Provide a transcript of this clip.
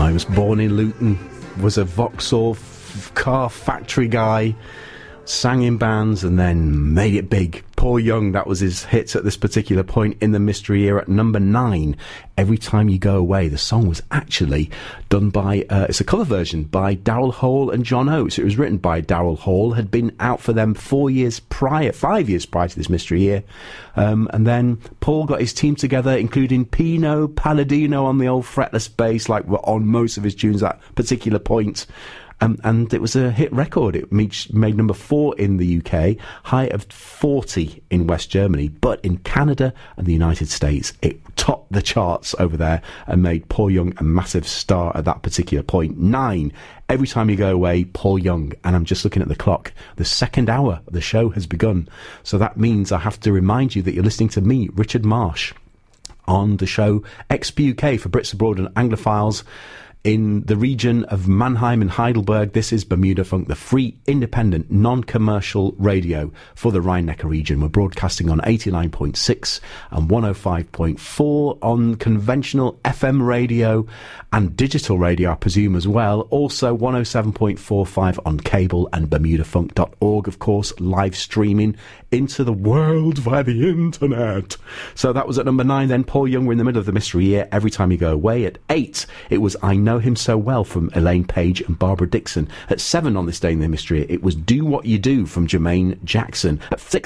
He was born in Luton, was a Vauxhall car factory guy, sang in bands and then made it big. Paul Young, that was his hits at this particular point in the Mystery Year at number 9. Every Time You Go Away. The song was actually done by, it's a cover version by Daryl Hall and John Oates. It was written by Daryl Hall, had been out for them 5 years prior to this Mystery Year. And then Paul got his team together, including Pino Palladino on the old fretless bass, like on most of his tunes at that particular point. And it was a hit record. It made number 4 in the UK, high of 40 in West Germany, but in Canada and the United States, it topped the charts over there and made Paul Young a massive star at that particular point. 9, Every Time You Go Away, Paul Young. And I'm just looking at the clock. The second hour of the show has begun. So that means I have to remind you that you're listening to me, Richard Marsh, on the show XPUK for Brits Abroad and Anglophiles. In the region of Mannheim and Heidelberg, this is Bermuda Funk, the free, independent, non-commercial radio for the Rhine-Neckar region. We're broadcasting on 89.6 and 105.4 on conventional FM radio and digital radio, I presume, as well. Also 107.45 on cable and bermudafunk.org, of course, live streaming into the world via the internet. So that was at number 9 then. Paul Young, we're in the middle of the Mystery Year. Every Time You Go Away. At 8, it was I Know Him So Well from Elaine Page and Barbara Dixon. At 7 on this day in the Mystery Year, it was Do What You Do from Jermaine Jackson. At 6,